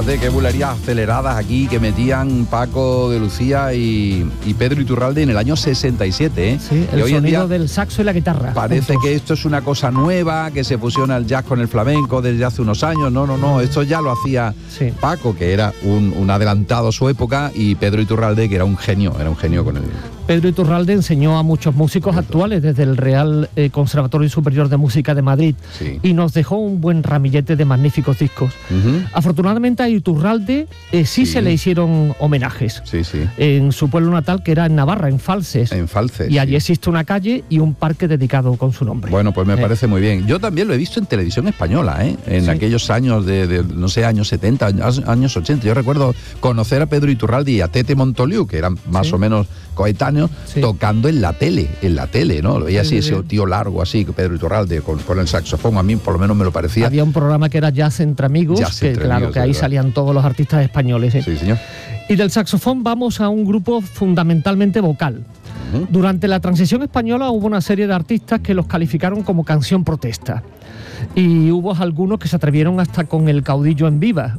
fíjate qué bulerías aceleradas aquí que metían Paco de Lucía y Pedro Iturralde en el año 67, ¿eh? Sí, el sonido del saxo y la guitarra. Parece que esto es una cosa nueva, que se fusiona el jazz con el flamenco desde hace unos años. No, esto ya lo hacía Paco, que era un adelantado a su época, y Pedro Iturralde, que era un genio con el... Pedro Iturralde enseñó a muchos músicos actuales desde el Real Conservatorio Superior de Música de Madrid y nos dejó un buen ramillete de magníficos discos. Afortunadamente a Iturralde sí se le hicieron homenajes en su pueblo natal, que era en Navarra, en Falces. Y allí existe una calle y un parque dedicado con su nombre. Bueno, pues me parece muy bien. Yo también lo he visto en televisión española, en aquellos años de no sé, años 70, años 80. Yo recuerdo conocer a Pedro Iturralde y a Tete Montoliu, que eran más o menos coetáneos, tocando en la tele, ¿no? Lo veía así, ese tío largo así, Pedro Iturralde, con el saxofón. A mí por lo menos me lo parecía. Había un programa que era Jazz entre Amigos, que ahí salían todos los artistas españoles. Sí, señor. Y del saxofón vamos a un grupo fundamentalmente vocal. Durante la transición española hubo una serie de artistas que los calificaron como canción protesta. Y hubo algunos que se atrevieron hasta con el caudillo en vida,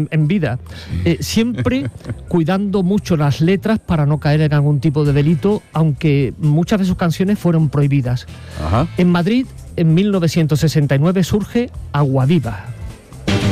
siempre cuidando mucho las letras para no caer en algún tipo de delito, aunque muchas de sus canciones fueron prohibidas. En Madrid, en 1969, surge Agua Viva.